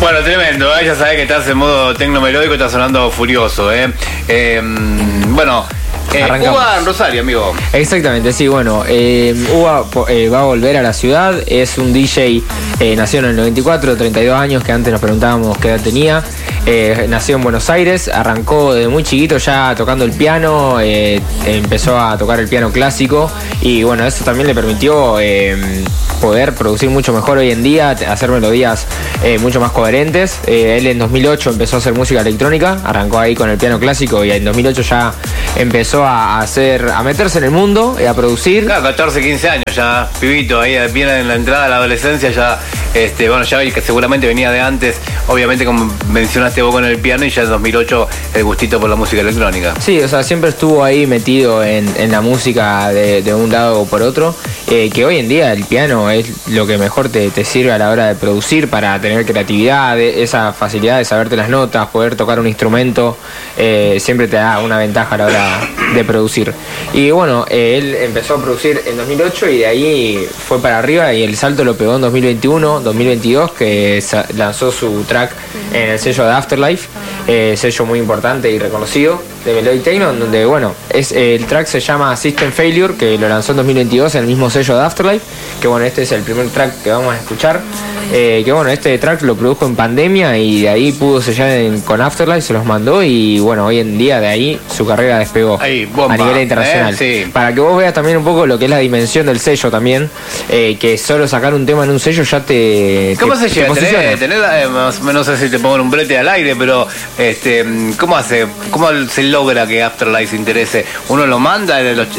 Bueno, tremendo, ya sabés que estás en modo tecnomelódico, está sonando furioso, Bueno, Uva en Rosario, amigo. Exactamente, sí, bueno, Uva va a volver a la ciudad, es un DJ, nació en el 94, 32 años, que antes nos preguntábamos qué edad tenía. Nació en Buenos Aires, arrancó de muy chiquito ya tocando el piano, empezó a tocar el piano clásico y bueno, eso también le permitió poder producir mucho mejor hoy en día, hacer melodías mucho más coherentes. Él en 2008 empezó a hacer música electrónica, arrancó ahí con el piano clásico y en 2008 ya empezó a meterse en el mundo, a producir. Claro, 14, 15 años ya, pibito, ahí viene en la entrada a la adolescencia, ya, bueno, ya que seguramente venía de antes, obviamente como mencionaste vos con el piano, y ya en 2008 el gustito por la música electrónica. Sí, o sea, siempre estuvo ahí metido en la música de un lado o por otro, que hoy en día el piano es lo que mejor te sirve a la hora de producir, para tener creatividad, esa facilidad de saberte las notas, poder tocar un instrumento, siempre te da una ventaja a la hora de producir. Y bueno, él empezó a producir en 2008 y de ahí fue para arriba, y el salto lo pegó en 2021, 2022, que lanzó su track en el sello de Afterlife, sello muy importante y reconocido de Melodic Techno, donde bueno, el track se llama System Failure, que lo lanzó en 2022 en el mismo sello de Afterlife, que bueno, este es el primer track que vamos a escuchar, que bueno, este track lo produjo en pandemia y de ahí pudo sellar con Afterlife, se los mandó y bueno, hoy en día de ahí su carrera despegó ahí, bomba, a nivel internacional. Sí. Para que vos veas también un poco lo que es la dimensión del sello también, que solo sacar un tema en un sello ya ¿Cómo se llega? No sé si te pongo un brete al aire, pero ¿cómo se logra que Afterlife se interese? Uno lo manda,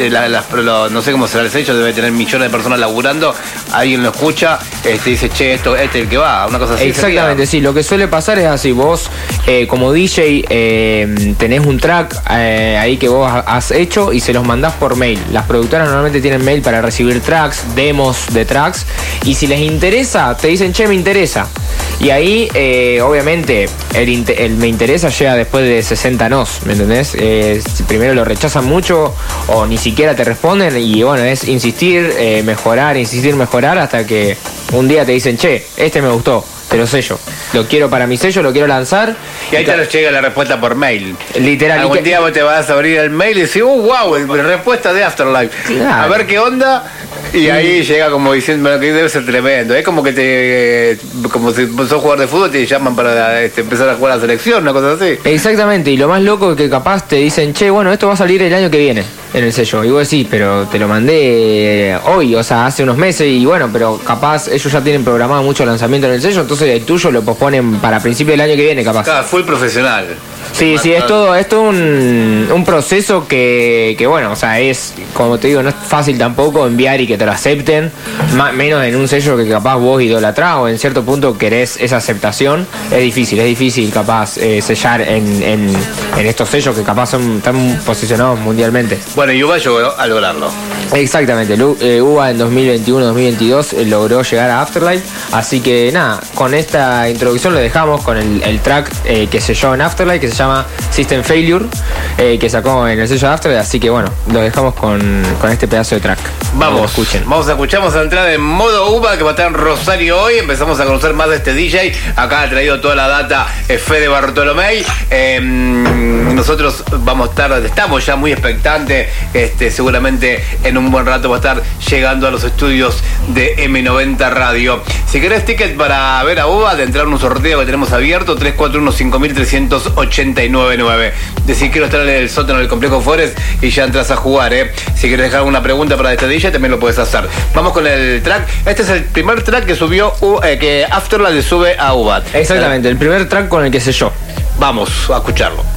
no sé cómo será el sello, debe tener millones de personas laburando, alguien lo escucha, dice, che, este es el que va, una cosa así. Exactamente, sí, lo que suele pasar es así, vos como DJ tenés un track ahí que vos has hecho y se los mandás por mail. Las productoras normalmente tienen mail para recibir tracks, demos de tracks, y si les interesa, te dicen, che, me interesa. Y ahí, obviamente, el me interesa llega después de 60 nos, ¿me entendés? Primero lo rechazan mucho o ni siquiera te responden, y bueno, es insistir, mejorar, hasta que un día te dicen, che, este me gustó, te lo sello, lo quiero para mi sello, lo quiero lanzar. Y ahí te nos llega la respuesta por mail. Literal. Algún día vos te vas a abrir el mail y decís, wow, respuesta de Afterlife. Claro. A ver qué onda. Y ahí llega como diciendo que debe ser tremendo. Es como que como si sos jugador de fútbol, te llaman para empezar a jugar a la selección, una cosa así. Exactamente, y lo más loco es que capaz te dicen, che, bueno, esto va a salir el año que viene en el sello. Y vos decís, pero te lo mandé hoy, o sea, hace unos meses, y bueno, pero capaz ellos ya tienen programado mucho lanzamiento en el sello, entonces el tuyo lo posponen para principios del año que viene, capaz. Claro, full profesional. Sí, es todo un proceso que bueno, o sea, es, como te digo, no es fácil tampoco enviar y que te lo acepten, menos en un sello que capaz vos idolatrás o en cierto punto querés esa aceptación. Es difícil capaz sellar en estos sellos que capaz están posicionados mundialmente. Bueno, y Uva llegó a lograrlo. Exactamente, Uva en 2021-2022 logró llegar a Afterlife, así que nada, con esta introducción lo dejamos con el track que selló en Afterlife, que se llama System Failure, que sacó en el sello de Afterlife, así que bueno, lo dejamos con este pedazo de track. Vamos a entrar en modo Uva, que va a estar en Rosario hoy. Empezamos a conocer más de este DJ. Acá ha traído toda la data Fede Bartolomé. Nosotros estamos ya muy expectantes. Seguramente en un buen rato va a estar llegando a los estudios de M90 Radio. Si querés ticket para ver a Uva, de entrar en un sorteo que tenemos abierto, 341-5389. Decir, quiero estar en el sótano del Complejo Forest, y ya entras a jugar, Si querés dejar alguna pregunta para este DJ, también lo puedes hacer. Vamos con el track. Este es el primer track que subió, que Afterlife le sube a Uva. Exactamente, el primer track con el que selló. Vamos a escucharlo.